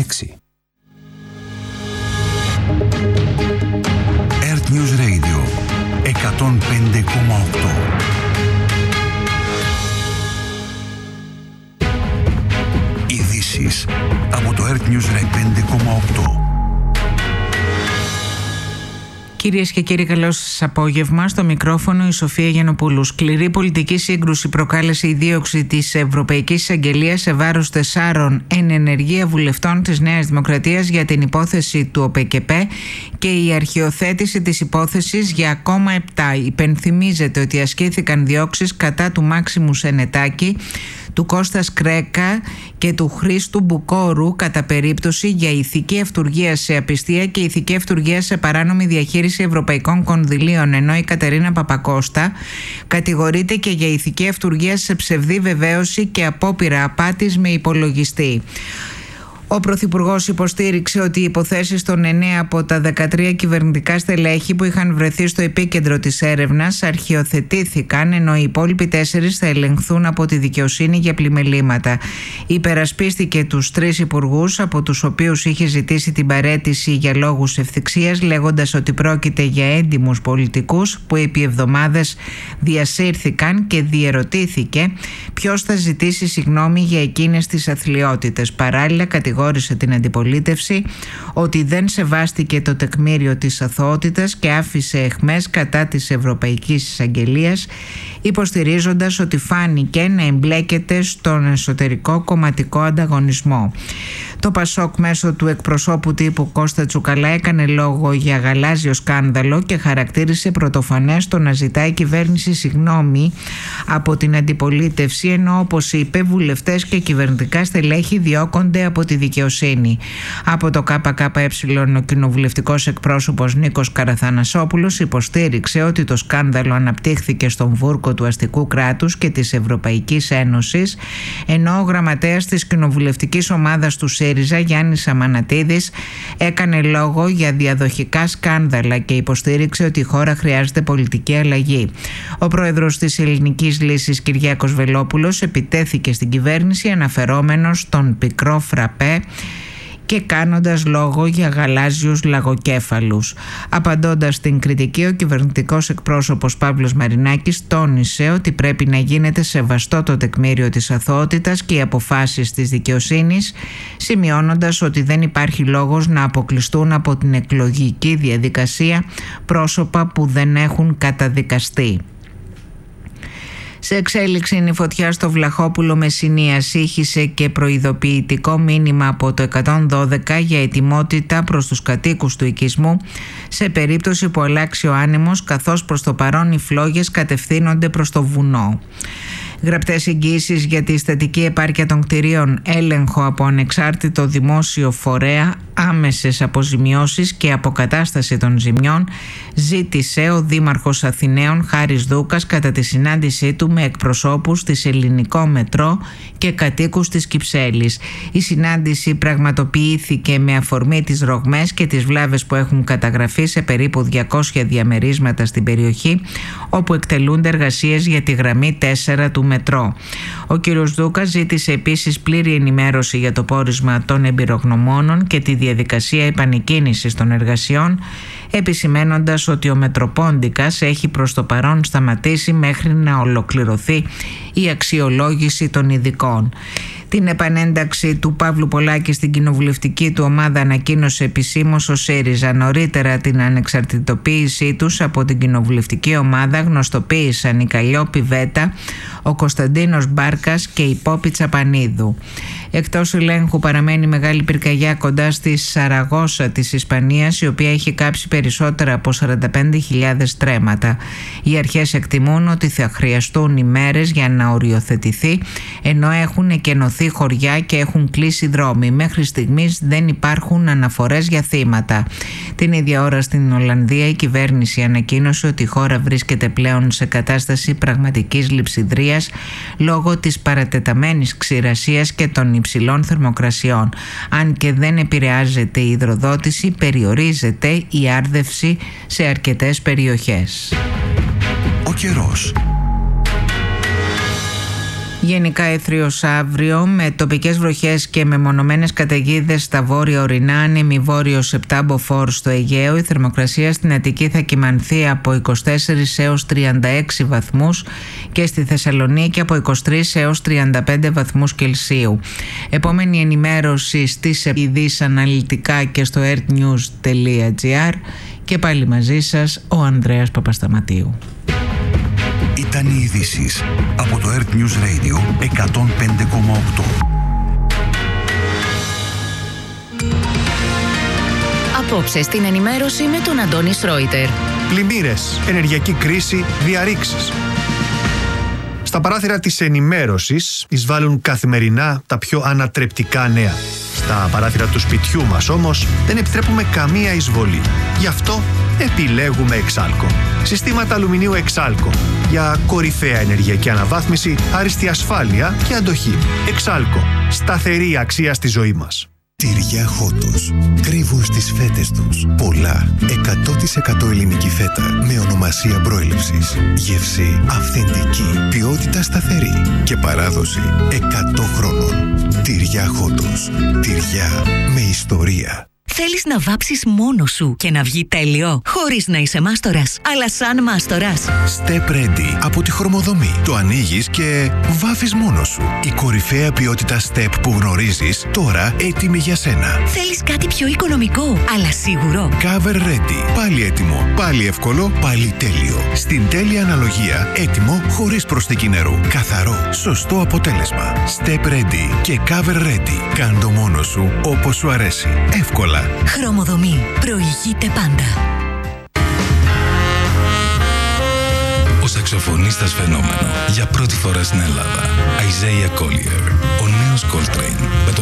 Earth News Radio 105,8. Ειδήσεις από το Earth News Radio 5,8. Κυρίες και κύριοι, καλό σας απόγευμα. Στο μικρόφωνο η Σοφία Γιαννοπούλου. Σκληρή πολιτική σύγκρουση προκάλεσε η δίωξη της Ευρωπαϊκής Εισαγγελίας σε βάρος 4 εν ενεργεία βουλευτών της Νέας Δημοκρατίας για την υπόθεση του ΟΠΕΚΕΠΕ και η αρχιοθέτηση της υπόθεσης για ακόμα 7. Υπενθυμίζεται ότι ασκήθηκαν διώξεις κατά του Μάξιμου Σενετάκη, του Κώστα Κρέκα και του Χρήστου Μπουκόρου κατά περίπτωση για ηθική αυτουργία σε απιστία και ηθική αυτουργία σε παράνομη διαχείριση ευρωπαϊκών κονδυλίων, ενώ η Κατερίνα Παπακώστα κατηγορείται και για ηθική αυτουργία σε ψευδή βεβαίωση και απόπειρα απάτης με υπολογιστή. Ο Πρωθυπουργός υποστήριξε ότι οι υποθέσεις των 9 από τα 13 κυβερνητικά στελέχη που είχαν βρεθεί στο επίκεντρο της έρευνας αρχιοθετήθηκαν, ενώ οι υπόλοιποι 4 θα ελεγχθούν από τη δικαιοσύνη για πλημελήματα. Υπερασπίστηκε τους 3 υπουργούς, από τους οποίους είχε ζητήσει την παραίτηση για λόγους ευθυξίας, λέγοντας ότι πρόκειται για έντιμους πολιτικούς που επί εβδομάδες διασύρθηκαν, και διερωτήθηκε ποιος θα ζητήσει συγγνώμη για εκείνες τις αθλιότητες. Παράλληλα, κατηγόρησε την αντιπολίτευση ότι δεν σεβάστηκε το τεκμήριο της αθωότητας και άφησε αιχμές κατά της Ευρωπαϊκής Εισαγγελίας, υποστηρίζοντας ότι φάνηκε να εμπλέκεται στον εσωτερικό κομματικό ανταγωνισμό. Το Πασόκ μέσω του εκπροσώπου τύπου Κώστα Τσουκαλά έκανε λόγο για γαλάζιο σκάνδαλο και χαρακτήρισε πρωτοφανές το να ζητάει η κυβέρνηση συγγνώμη από την αντιπολίτευση, ενώ, όπως είπε, βουλευτές και κυβερνητικά στελέχη διώκονται από τη δικαιοσύνη. Από το ΚΚΕ ο κοινοβουλευτικός εκπρόσωπος Νίκος Καραθανασόπουλος υποστήριξε ότι το σκάνδαλο αναπτύχθηκε στον βούρκο του αστικού κράτους και της Ευρωπαϊκής Ένωσης, ενώ ο γραμματέας της κοινοβουλευτικής ομάδας του ΣΥΡΙΖΑ Γιάννης Αμανατίδης έκανε λόγο για διαδοχικά σκάνδαλα και υποστήριξε ότι η χώρα χρειάζεται πολιτική αλλαγή. Ο πρόεδρος της Ελληνικής Λύσης Κυριάκος Βελόπουλος επιτέθηκε στην κυβέρνηση αναφερόμενος στον πικρό φραπέ και κάνοντας λόγο για γαλάζιους λαγοκέφαλους. Απαντώντας στην κριτική, ο κυβερνητικός εκπρόσωπος Παύλος Μαρινάκης τόνισε ότι πρέπει να γίνεται σεβαστό το τεκμήριο της αθωότητας και οι αποφάσεις της δικαιοσύνης, σημειώνοντας ότι δεν υπάρχει λόγος να αποκλειστούν από την εκλογική διαδικασία πρόσωπα που δεν έχουν καταδικαστεί. Σε εξέλιξη είναι η φωτιά στο Βλαχόπουλο Μεσσηνίας. Ήχησε και προειδοποιητικό μήνυμα από το 112 για ετοιμότητα προς τους κατοίκους του οικισμού σε περίπτωση που αλλάξει ο άνεμος, καθώς προς το παρόν οι φλόγες κατευθύνονται προς το βουνό. Γραπτές εγγυήσεις για τη στατική επάρκεια των κτηρίων, έλεγχο από ανεξάρτητο δημόσιο φορέα, άμεσες αποζημιώσεις και αποκατάσταση των ζημιών ζήτησε ο Δήμαρχος Αθηναίων Χάρης Δούκας κατά τη συνάντησή του με εκπροσώπους της Ελληνικό Μετρό και κατοίκους της Κυψέλης. Η συνάντηση πραγματοποιήθηκε με αφορμή τις ρογμές και τις βλάβες που έχουν καταγραφεί σε περίπου 200 διαμερίσματα στην περιοχή, όπου εκτελούνται εργασίες για τη γραμμή 4 του Μετρό. Ο κ. Δούκας ζήτησε επίσης πλήρη ενημέρωση για το πόρισμα των εμπειρογνωμόνων και τη διαδικασία επανεκκίνησης των εργασιών, επισημένοντας ότι ο Μετροπόντικας έχει προς το παρόν σταματήσει μέχρι να ολοκληρωθεί η αξιολόγηση των ειδικών. Την επανένταξη του Παύλου Πολάκη στην κοινοβουλευτική του ομάδα ανακοίνωσε επισήμως ο ΣΥΡΙΖΑ. Νωρίτερα την ανεξαρτητοποίησή τους από την κοινοβουλευτική ομάδα γνωστοποίησαν η Καλλιόπη Βέτα, ο Κωνσταντίνος Μπάρκας και η Πόπη Τσαπανίδου. Εκτός ελέγχου παραμένει μεγάλη πυρκαγιά κοντά στη Σαραγώσα της Ισπανίας, η οποία έχει κάψει περισσότερα από 45.000 τρέματα. Οι αρχές εκτιμούν ότι θα χρειαστούν ημέρες για να οριοθετηθεί, ενώ έχουν εκενωθεί χωριά και έχουν κλείσει δρόμοι. Μέχρι στιγμής δεν υπάρχουν αναφορές για θύματα. Την ίδια ώρα στην Ολλανδία η κυβέρνηση ανακοίνωσε ότι η χώρα βρίσκεται πλέον σε κατάσταση πραγματικής λειψιδρίας λόγω της παρατεταμένης ξηρασίας και των υψηλών θερμοκρασιών. Αν και δεν επηρεάζεται η υδροδότηση, περιορίζεται η άρδευση σε αρκετές περιοχές. Ο καιρός. Γενικά έθριος αύριο με τοπικές βροχές και μεμονωμένες καταιγίδες στα βόρεια ορεινά, άνεμη βόρειος 7 μποφόρ στο Αιγαίο. Η θερμοκρασία στην Αττική θα κυμανθεί από 24 έως 36 βαθμούς και στη Θεσσαλονίκη από 23 έως 35 βαθμούς Κελσίου. Επόμενη ενημέρωση στις ειδήσεις αναλυτικά και στο earthnews.gr και πάλι μαζί σας ο Ανδρέας Παπασταματίου. Ήταν οι ειδήσεις από το Earth News Radio 105,8. Απόψε στην ενημέρωση με τον Αντώνη Σρόιτερ. Πλημμύρες, ενεργειακή κρίση, διαρρήξεις. Στα παράθυρα της ενημέρωσης εισβάλλουν καθημερινά τα πιο ανατρεπτικά νέα. Στα παράθυρα του σπιτιού μας όμως δεν επιτρέπουμε καμία εισβολή. Γι' αυτό επιλέγουμε Εξάλκο. Συστήματα αλουμινίου Εξάλκο για κορυφαία ενεργειακή αναβάθμιση, άριστη ασφάλεια και αντοχή. Εξάλκο. Σταθερή αξία στη ζωή μας. Τυριά Χότος. Κρύβουν στις φέτες τους πολλά 100% ελληνική φέτα με ονομασία προέλευσης. Γεύση αυθεντική, ποιότητα σταθερή και παράδοση 100 χρόνων. Τυριά Χότος. Τυριά με ιστορία. Θέλεις να βάψεις μόνος σου και να βγει τέλειο, χωρίς να είσαι μάστορας, αλλά σαν μάστορας. Step Ready από τη Χρωμοδομή. Το ανοίγεις και βάφεις μόνος σου. Η κορυφαία ποιότητα Step που γνωρίζεις, τώρα έτοιμη για σένα. Θέλεις κάτι πιο οικονομικό, αλλά σίγουρο. Cover Ready. Πάλι έτοιμο, πάλι εύκολο, πάλι τέλειο. Στην τέλεια αναλογία, έτοιμο χωρίς προσθήκη νερού. Καθαρό, σωστό αποτέλεσμα. Step Ready και Cover Ready. Κάν' το μόνος σου όπως σου αρέσει. Εύκολα. Χρωμοδομή. Προηγείται πάντα. Ο σαξοφωνίστας φαινόμενο για πρώτη φορά στην Ελλάδα. Isaiah Collier. Ο νέος Coltrane.